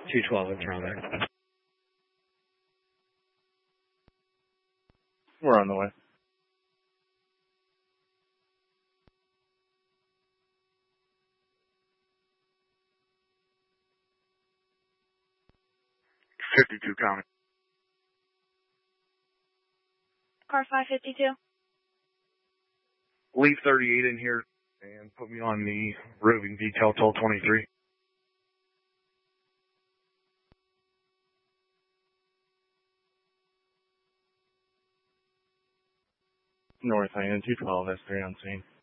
212 in front there. We're on the way. .52 County. Car 552. Leave 38 in here and put me on the roving detail till 23. North Island 212 S3 on scene.